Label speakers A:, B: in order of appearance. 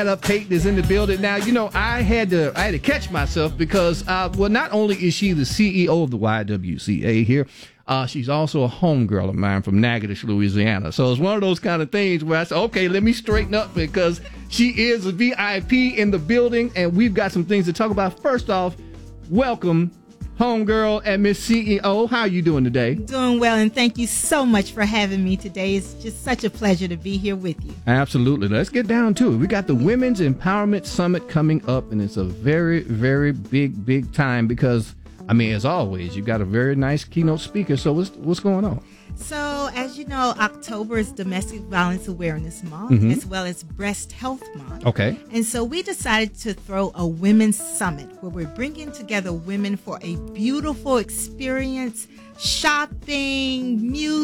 A: Up Peyton is in the building now. You know, I had to catch myself because well, not only is she the CEO of the YWCA here, she's also a homegirl of mine from Natchitoches, Louisiana. So it's one of those kind of things where I said, okay, let me straighten up because she is a VIP in the building, and we've got some things to talk about. First off, welcome, homegirl and Miss CEO. How are you doing today?
B: Doing well, and thank you so much for having me today. It's just such a pleasure to be here with you.
A: Absolutely. Let's get down to it. We got the Women's Empowerment Summit coming up, and it's a very, very big time because, I mean, as always, you got a very nice keynote speaker. So what's going on?
B: So, as you know, October is Domestic Violence Awareness Month, as well as Breast Health Month.
A: Okay.
B: And so we decided to throw a women's summit where we're bringing together women for a beautiful experience, shopping, music,